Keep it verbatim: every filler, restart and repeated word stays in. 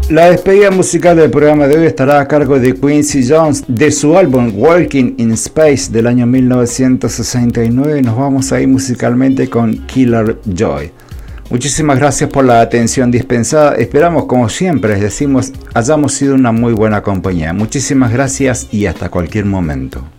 La despedida musical del programa de hoy estará a cargo de Quincy Jones de su álbum Walking in Space del año mil novecientos sesenta y nueve. Nos vamos a ir musicalmente con Killer Joy. Muchísimas gracias por la atención dispensada. Esperamos, como siempre les decimos, hayamos sido una muy buena compañía. Muchísimas gracias y hasta cualquier momento.